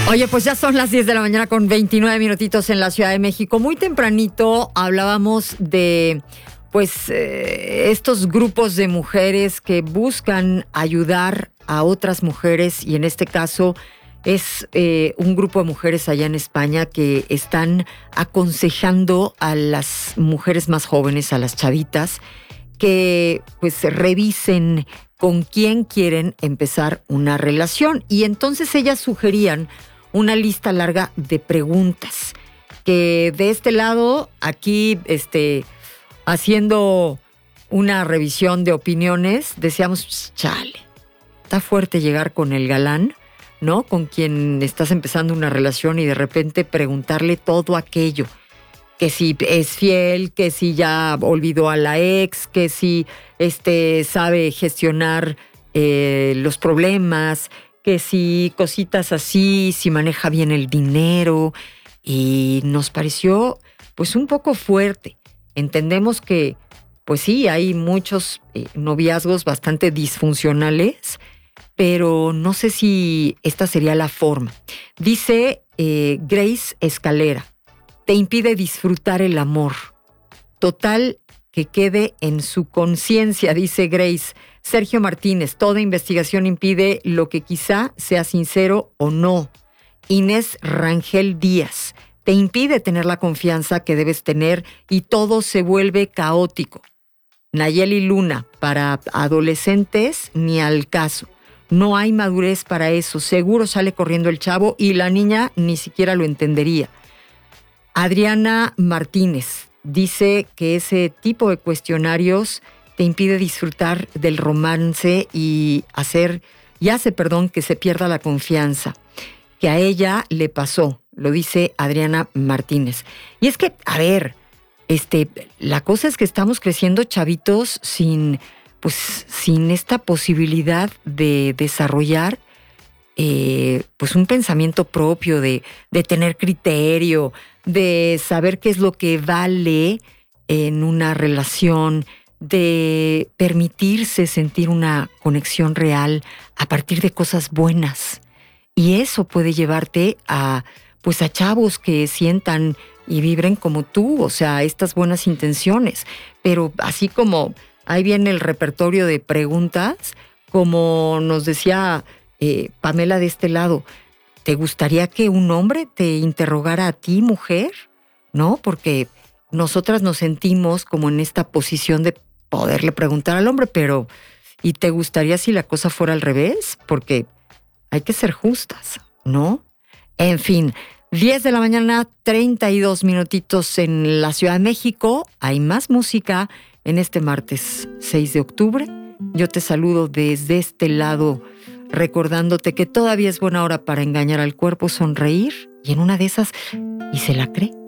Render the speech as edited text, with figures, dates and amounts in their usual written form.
Oye, pues ya son las 10 de la mañana con 29 minutitos en la Ciudad de México. Muy tempranito hablábamos de estos grupos de mujeres que buscan ayudar a otras mujeres, y en este caso es un grupo de mujeres allá en España que están aconsejando a las mujeres más jóvenes, a las chavitas, que pues revisen con quién quieren empezar una relación. Y entonces ellas sugerían una lista larga de preguntas que de este lado, aquí haciendo una revisión de opiniones, decíamos, chale, está fuerte llegar con el galán, ¿no? Con quien estás empezando una relación y de repente preguntarle todo aquello. Que si es fiel, que si ya olvidó a la ex, que si sabe gestionar los problemas, que si cositas así, si maneja bien el dinero. Y nos pareció pues un poco fuerte. Entendemos que pues sí, hay muchos noviazgos bastante disfuncionales, pero no sé si esta sería la forma. Dice Grace Escalera: te impide disfrutar el amor. Total, que quede en su conciencia, dice Grace. Sergio Martínez: toda investigación impide lo que quizá sea sincero o no. Inés Rangel Díaz: te impide tener la confianza que debes tener y todo se vuelve caótico. Nayeli Luna: para adolescentes ni al caso. No hay madurez para eso. Seguro sale corriendo el chavo y la niña ni siquiera lo entendería. Adriana Martínez dice que ese tipo de cuestionarios te impide disfrutar del romance y hace que se pierda la confianza, que a ella le pasó, lo dice Adriana Martínez. Y es que, a ver, la cosa es que estamos creciendo chavitos sin esta posibilidad de desarrollar un pensamiento propio, de tener criterio, de saber qué es lo que vale en una relación, de permitirse sentir una conexión real a partir de cosas buenas. Y eso puede llevarte a chavos que sientan y vibren como tú, o sea, estas buenas intenciones. Pero así como ahí viene el repertorio de preguntas, como nos decía Pamela de este lado, ¿te gustaría que un hombre te interrogara a ti, mujer? ¿No? Porque nosotras nos sentimos como en esta posición de poderle preguntar al hombre, pero ¿y te gustaría si la cosa fuera al revés? Porque hay que ser justas, ¿no? En fin, 10 de la mañana, 32 minutitos en la Ciudad de México. Hay más música en este martes 6 de octubre. Yo te saludo desde este lado, recordándote que todavía es buena hora para engañar al cuerpo, sonreír, y en una de esas, y se la cree.